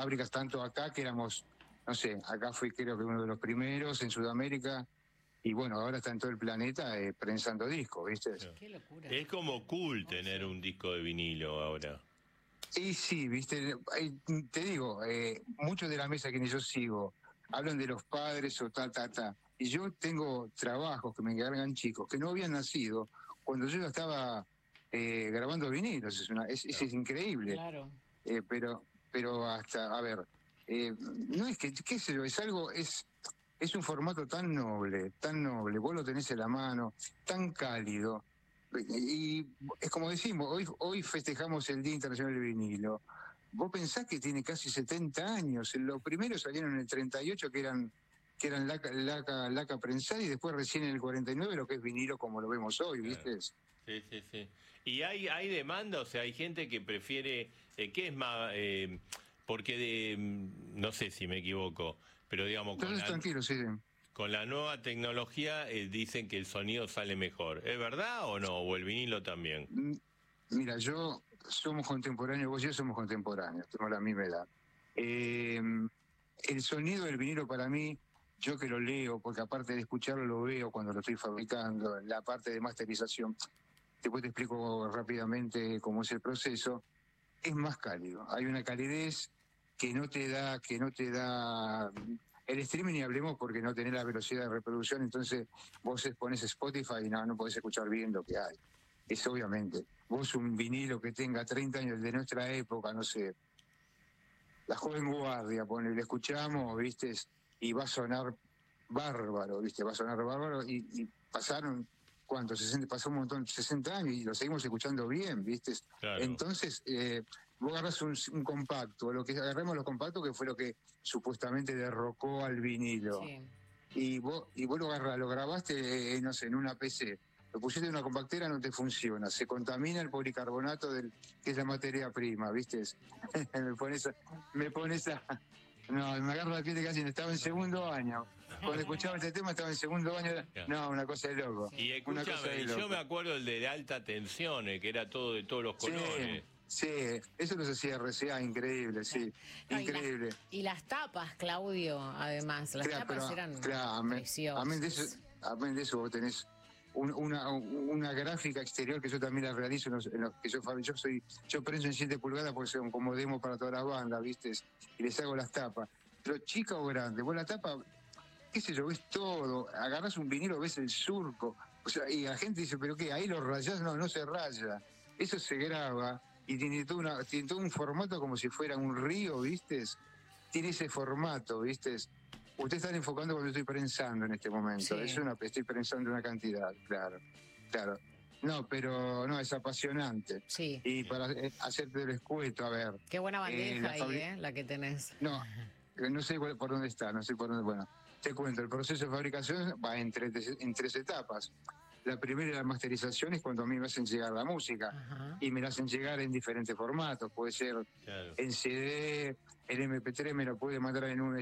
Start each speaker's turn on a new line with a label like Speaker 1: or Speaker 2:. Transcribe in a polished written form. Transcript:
Speaker 1: fábricas, tanto acá que éramos, no sé, acá fui creo que uno de los primeros en Sudamérica, y bueno, ahora está en todo el planeta prensando discos, ¿viste?
Speaker 2: Qué locura.
Speaker 3: Es como cool tener un disco de vinilo ahora.
Speaker 1: Y sí, viste, te digo, muchos de la mesa que yo sigo hablan de los padres o ta. Y yo tengo trabajos que me encargan chicos que no habían nacido cuando yo ya estaba grabando vinilos. Es increíble.
Speaker 2: Claro.
Speaker 1: Pero hasta, a ver, no es que, qué sé yo, es un formato tan noble, vos lo tenés en la mano, tan cálido. Y es como decimos, hoy festejamos el Día Internacional del Vinilo. Vos pensás que tiene casi 70 años. Los primeros salieron en el 38, que eran laca prensada, y después recién en el 49 lo que es vinilo como lo vemos hoy, ¿viste?
Speaker 3: Sí. ¿Y hay demanda? O sea, hay gente que prefiere... ¿qué es más...? Porque no sé si me equivoco, pero digamos...
Speaker 1: Tranquilo, sí.
Speaker 3: Con la nueva tecnología dicen que el sonido sale mejor. ¿Es verdad o no? ¿O el vinilo también?
Speaker 1: Mira, somos contemporáneos, vos y yo somos contemporáneos, tenemos la misma edad. El sonido del vinilo para mí, yo que lo leo, porque aparte de escucharlo lo veo cuando lo estoy fabricando, la parte de masterización, después te explico rápidamente cómo es el proceso, es más cálido. Hay una calidez que no te da... El streaming ni hablemos porque no tenés la velocidad de reproducción, entonces vos pones Spotify y no podés escuchar bien lo que hay. Es obviamente. Vos un vinilo que tenga 30 años de nuestra época, no sé, La Joven Guardia, le escuchamos, ¿viste? Y va a sonar bárbaro, ¿viste? Va a sonar bárbaro y pasaron, ¿cuánto? Pasó un montón, 60 años y lo seguimos escuchando bien, ¿viste?
Speaker 3: Claro.
Speaker 1: Entonces, vos agarrás un compacto, lo que agarremos los compactos, que fue lo que supuestamente derrocó al vinilo.
Speaker 2: Sí.
Speaker 1: Y vos lo grabaste, no sé, en una PC. Lo pusiste en una compactera, no te funciona. Se contamina el policarbonato que es la materia prima, ¿viste? me pones a... No, me agarro la piel de casi, estaba en segundo año. Cuando escuchaba este tema estaba en segundo año. No, una cosa de loco.
Speaker 3: Y escúchame, yo me acuerdo el de alta tensión, que era todo de todos los colores.
Speaker 1: Sí, eso los hacía RCA, increíble, sí.
Speaker 2: No,
Speaker 1: increíble.
Speaker 2: Y las tapas, Claudio, además. Las tapas eran preciosas.
Speaker 1: Amén de eso, vos tenés una gráfica exterior que yo también la realizo en los que yo prenso en 7 pulgadas porque son como demo para todas las bandas, ¿viste? Y les hago las tapas. Pero chica o grande, vos la tapa, qué sé yo, ves todo, agarrás un vinilo, ves el surco, o sea, y la gente dice, ¿pero qué? ¿Ahí lo rayás? No se raya. Eso se graba y tiene todo un formato como si fuera un río, ¿viste? Tiene ese formato, ¿viste? Ustedes están enfocando cuando estoy prensando en este momento.
Speaker 2: Sí.
Speaker 1: Estoy prensando una cantidad, claro. No, pero no, es apasionante.
Speaker 2: Sí.
Speaker 1: Y para hacerte el escueto, a ver.
Speaker 2: Qué buena bandeja la que tenés.
Speaker 1: No sé por dónde está, no sé por dónde. Bueno, te cuento, el proceso de fabricación va en 3 etapas. La primera es la masterización, es cuando a mí me hacen llegar la música.
Speaker 2: Ajá.
Speaker 1: Y me la hacen llegar en diferentes formatos. Puede ser en CD, el MP3 me lo puede mandar en un